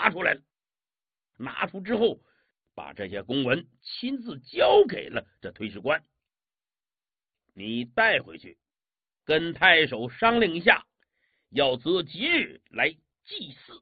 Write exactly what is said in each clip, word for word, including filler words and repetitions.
拿出来了。拿出之后，把这些公文亲自交给了这推事官。你带回去，跟太守商量一下，要择吉日来祭祀。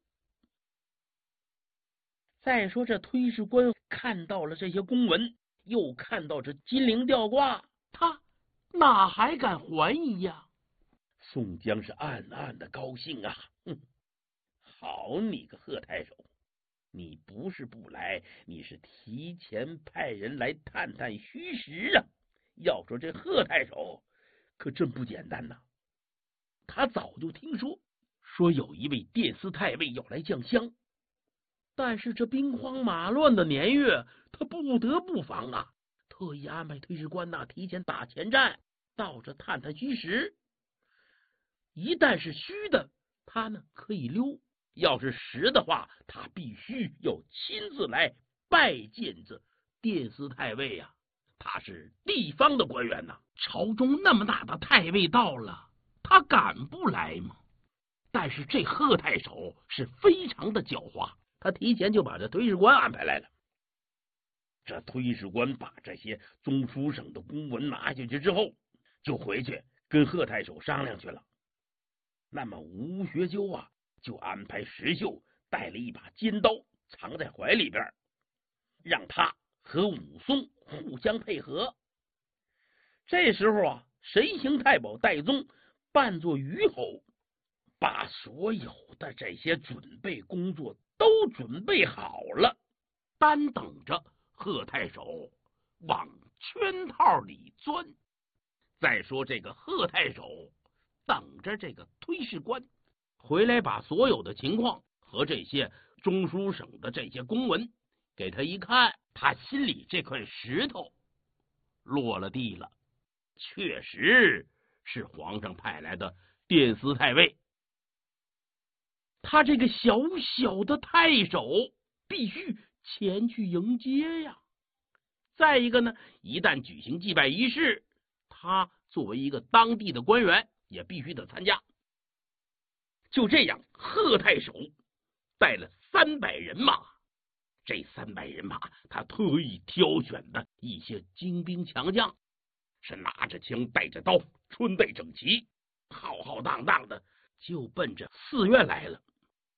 再说这推事官看到了这些公文，又看到这金陵吊挂，他哪还敢怀疑呀？宋江是暗暗的高兴啊，哼，好你个贺太守，你不是不来，你是提前派人来探探虚实啊。要说这贺太守可真不简单呐，他早就听说说有一位殿司太尉要来降香，但是这兵荒马乱的年月，他不得不防啊，特意安排推事官呐、啊、提前打前站，到这探探虚实。一旦是虚的，他呢可以溜；要是实的话，他必须要亲自来拜见这殿司太尉呀、啊。他是地方的官员呐、啊，朝中那么大的太尉到了，他敢不来吗？但是这贺太守是非常的狡猾，他提前就把这推事官安排来了。这推事官把这些中书省的公文拿下去之后，就回去跟贺太守商量去了。那么吴学究啊，就安排石秀带了一把尖刀藏在怀里边，让他和武松互相配合。这时候啊，神行太保戴宗扮作虞侯，把所有的这些准备工作都准备好了，单等着贺太守往圈套里钻。再说这个贺太守等着这个推事官回来，把所有的情况和这些中书省的这些公文给他一看，他心里这块石头落了地了，确实是皇上派来的殿司太尉。他这个小小的太守必须前去迎接呀。再一个呢，一旦举行祭拜仪式，他作为一个当地的官员也必须得参加。就这样，贺太守带了三百人马，这三百人马他特意挑选的一些精兵强将，是拿着枪带着刀，穿戴整齐，浩浩荡荡的就奔着寺院来了。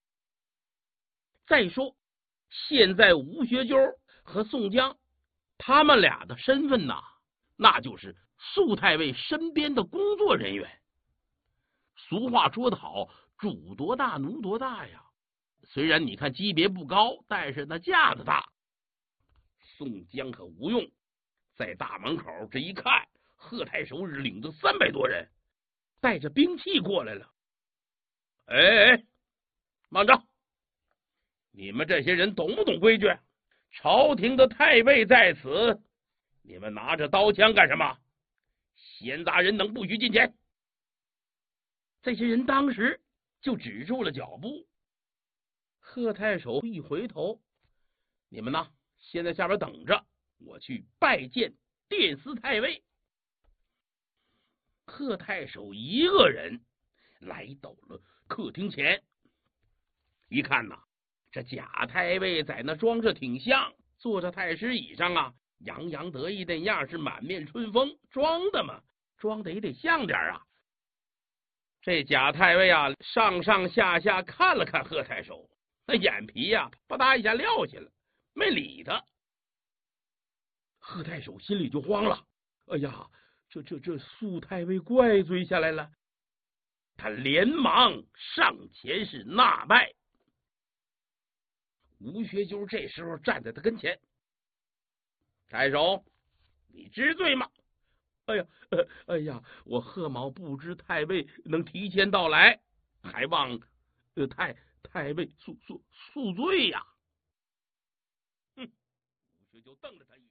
再说现在吴学究和宋江他们俩的身份呐，那就是肃太尉身边的工作人员。俗话说得好，主多大奴多大呀。虽然你看级别不高，但是那架子大。宋江和吴用在大门口这一看，贺太守领着三百多人，带着兵器过来了。哎哎，慢着！你们这些人懂不懂规矩？朝廷的太尉在此，你们拿着刀枪干什么？闲杂人等不许进前！这些人当时就止住了脚步。贺太守一回头，你们呢，先在下边等着，我去拜见殿司太尉。贺太守一个人来到了客厅前，一看呐，这贾太尉在那装着挺像，坐在太师椅上啊，洋洋得意那样，是满面春风，装的嘛，装的也得像点啊。这贾太尉啊，上上下下看了看贺太守，那眼皮呀、啊，吧嗒一下撂下了，没理他。贺太守心里就慌了，哎呀，这这这肃太尉怪罪下来了。他连忙上前是纳拜。吴学究这时候站在他跟前，太守，你知罪吗？哎呀，呃，哎呀，我贺某不知太尉能提前到来，还望呃太太尉恕恕恕罪呀！哼，吴学究瞪了他一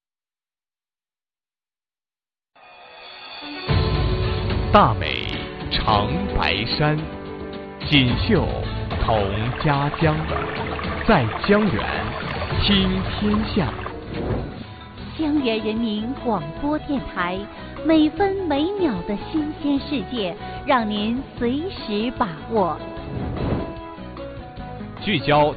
眼。大美长白山，锦绣同家江，在江源听天下。 江源人民广播电台，每分每秒的新鲜世界，让您随时把握。 聚焦